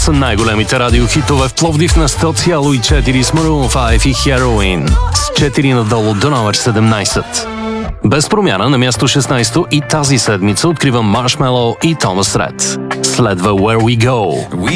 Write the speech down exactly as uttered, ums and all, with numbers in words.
са най-големите радиохитове в Пловдив на сто цяло и четири с Maroon пет и Heroin. С четири надолу до номер седемнайсет. Без промяна на място шестнайсето и тази седмица откривам Marshmello и Thomas Rhett. Следва Where We Go.